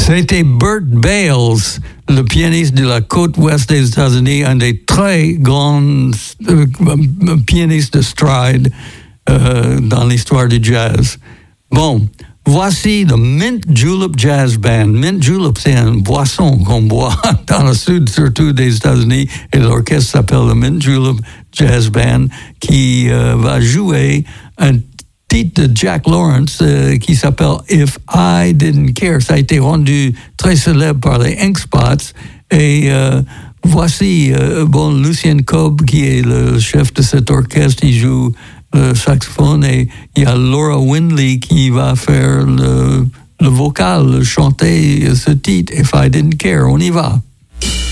C'était Bert Bales, le pianiste de la côte ouest des États-Unis, un des très grands pianistes de stride dans l'histoire du jazz. Bon, voici le Mint Julep Jazz Band. Mint Julep, c'est une boisson qu'on boit dans le sud, surtout des États-Unis, et l'orchestre s'appelle le Mint Julep Jazz Band, qui va jouer un titre de Jack Lawrence qui s'appelle If I Didn't Care. Ça a été rendu très célèbre par les Ink Spots. Et voici Lucien Cobb, qui est le chef de cet orchestre, il joue le saxophone, et il y a Laura Windley qui va faire le vocal, chanter ce titre If I Didn't Care. On y va.